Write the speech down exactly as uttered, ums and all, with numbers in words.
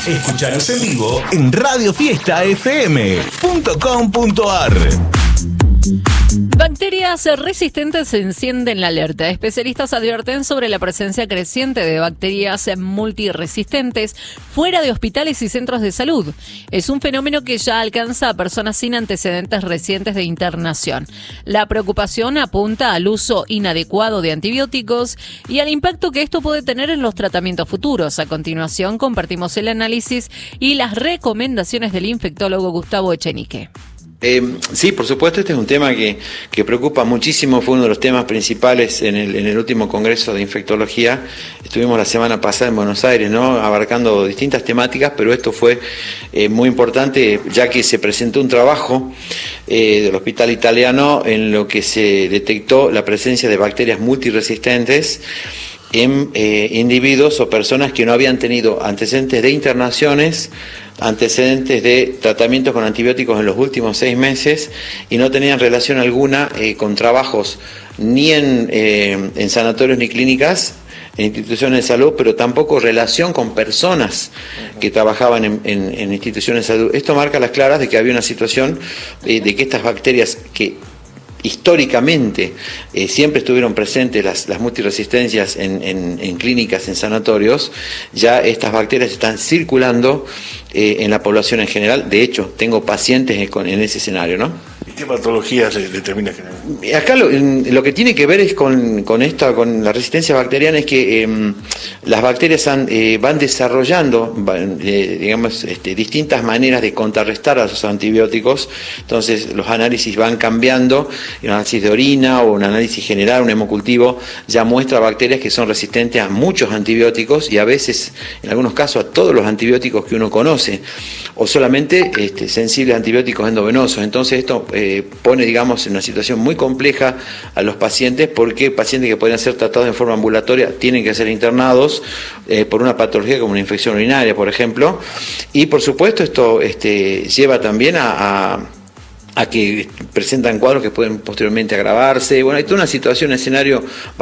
Escuchanos en vivo en radio fiesta f m punto com punto a r. Bacterias resistentes encienden la alerta. Especialistas advierten sobre la presencia creciente de bacterias multiresistentes fuera de hospitales y centros de salud. Es un fenómeno que ya alcanza a personas sin antecedentes recientes de internación. La preocupación apunta al uso inadecuado de antibióticos y al impacto que esto puede tener en los tratamientos futuros. A continuación, compartimos el análisis y las recomendaciones del infectólogo Gustavo Echenique. Eh, sí, por supuesto, este es un tema que, que preocupa muchísimo, fue uno de los temas principales en el, en el último Congreso de Infectología. Estuvimos la semana pasada en Buenos Aires, ¿no?, abarcando distintas temáticas, pero esto fue eh, muy importante, ya que se presentó un trabajo eh, del Hospital Italiano en lo que se detectó la presencia de bacterias multiresistentes en eh, individuos o personas que no habían tenido antecedentes de internaciones, antecedentes de tratamientos con antibióticos en los últimos seis meses y no tenían relación alguna eh, con trabajos ni en, eh, en sanatorios ni clínicas, en instituciones de salud, pero tampoco relación con personas que trabajaban en, en, en instituciones de salud. Esto marca las claras de que había una situación eh, de que estas bacterias que históricamente eh, siempre estuvieron presentes las, las multiresistencias en, en, en clínicas, en sanatorios, ya estas bacterias están circulando eh, en la población en general. De hecho, tengo pacientes en, en ese escenario, ¿no? ¿Y qué patologías le determina generalmente? Acá lo, lo que tiene que ver es con, con esta, con la resistencia bacteriana, es que eh, las bacterias han, eh, van desarrollando, van, eh, digamos, este, distintas maneras de contrarrestar a los antibióticos. Entonces los análisis van cambiando, un análisis de orina o un análisis general, un hemocultivo, ya muestra bacterias que son resistentes a muchos antibióticos y a veces, en algunos casos, a todos los antibióticos que uno conoce, o solamente este, sensibles a antibióticos endovenosos. Entonces esto eh, pone, digamos, en una situación muy compleja a los pacientes, porque pacientes que podrían ser tratados en forma ambulatoria tienen que ser internados eh, por una patología como una infección urinaria, por ejemplo, y por supuesto esto este, lleva también a, a a que presentan cuadros que pueden posteriormente agravarse. Bueno, hay toda una situación, un escenario